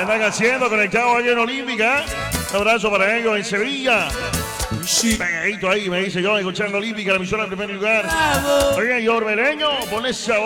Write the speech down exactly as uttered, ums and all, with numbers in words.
están haciendo? Conectados aquí en Olímpica. Un abrazo para ellos en Sevilla. Pegadito ahí, me dice yo, escuchando Olímpica, la emisora en primer lugar. Oye, y Orbeleño, pon esa